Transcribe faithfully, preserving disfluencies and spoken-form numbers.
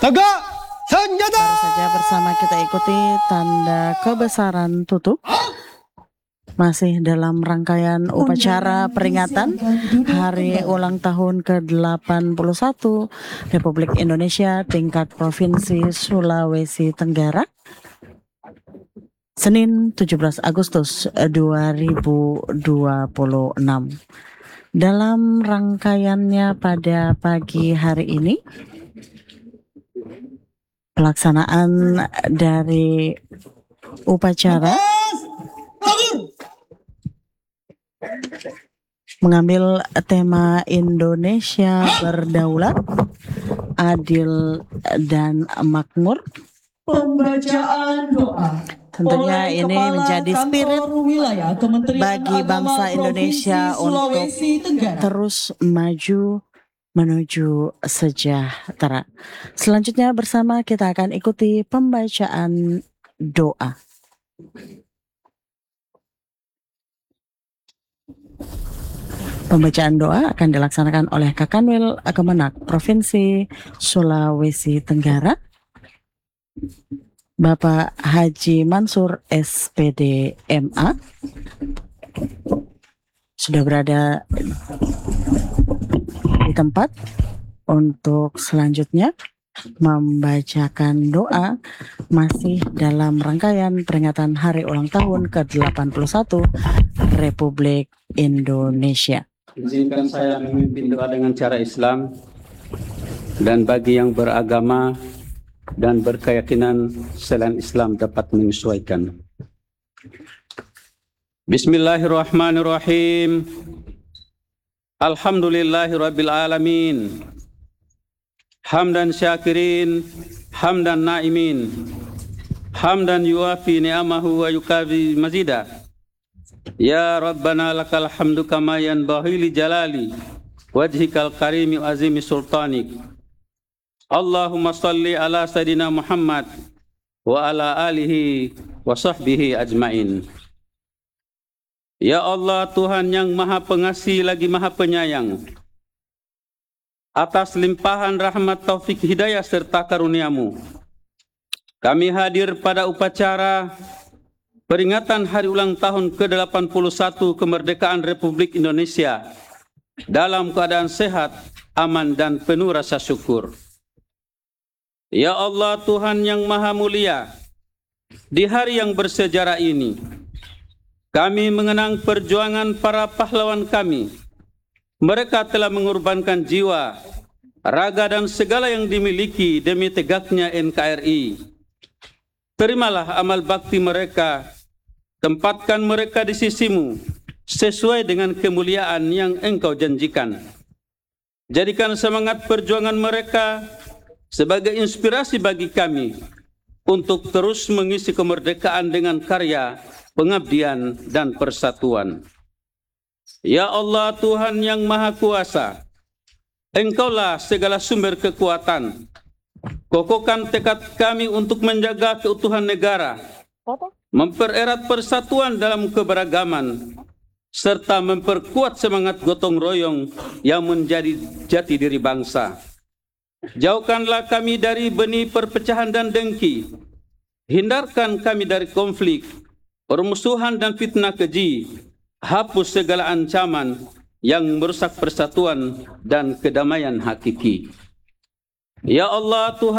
Tegak senjata. Baru saja bersama kita ikuti tanda kebesaran tutup. Masih dalam rangkaian upacara peringatan Hari Ulang Tahun ke delapan puluh satu Republik Indonesia tingkat Provinsi Sulawesi Tenggara, Senin tujuh belas Agustus dua ribu dua puluh enam. Dalam rangkaiannya pada pagi hari ini, pelaksanaan dari upacara mengambil tema Indonesia berdaulat, adil dan makmur. Pembacaan doa. Tentunya ini menjadi spirit bagi bangsa Indonesia untuk terus maju menuju sejahtera. Selanjutnya bersama kita akan ikuti pembacaan doa. Pembacaan doa akan dilaksanakan oleh Kakanwil Kemenak Provinsi Sulawesi Tenggara, Bapak Haji Mansur S P D M A, sudah berada di tempat untuk selanjutnya membacakan doa masih dalam rangkaian peringatan Hari Ulang Tahun ke delapan puluh satu Republik Indonesia. Izinkan saya memimpin doa dengan cara Islam, dan bagi yang beragama dan berkeyakinan selain Islam dapat menyesuaikan. Bismillahirrahmanirrahim. Alhamdulillahirabbil alamin. Hamdan syakirin, hamdan naimin. Hamdan yuafi ni'amahu wa yukafi mazida. Ya Rabbana lakal hamdu kama yanbaghi li jalali wajhikal karimi wa azimi sultanik. Allahumma salli ala Sayyidina Muhammad wa ala alihi wa sahbihi ajmain. Ya Allah, Tuhan yang maha pengasih lagi maha penyayang, atas limpahan rahmat taufik hidayah serta karuniamu, kami hadir pada upacara peringatan Hari Ulang Tahun ke delapan puluh satu Kemerdekaan Republik Indonesia dalam keadaan sehat, aman dan penuh rasa syukur. Ya Allah, Tuhan yang maha mulia, di hari yang bersejarah ini, kami mengenang perjuangan para pahlawan kami. Mereka telah mengorbankan jiwa, raga dan segala yang dimiliki demi tegaknya N K R I. Terimalah amal bakti mereka, tempatkan mereka di sisimu sesuai dengan kemuliaan yang Engkau janjikan. Jadikan semangat perjuangan mereka sebagai inspirasi bagi kami untuk terus mengisi kemerdekaan dengan karya, pengabdian, dan persatuan. Ya Allah, Tuhan yang Maha Kuasa, Engkaulah segala sumber kekuatan. Kokohkan tekad kami untuk menjaga keutuhan negara, mempererat persatuan dalam keberagaman, serta memperkuat semangat gotong royong yang menjadi jati diri bangsa. Jauhkanlah kami dari benih perpecahan dan dengki. Hindarkan kami dari konflik, permusuhan dan fitnah keji. Hapus segala ancaman yang merusak persatuan dan kedamaian hakiki. Ya Allah, Tuhan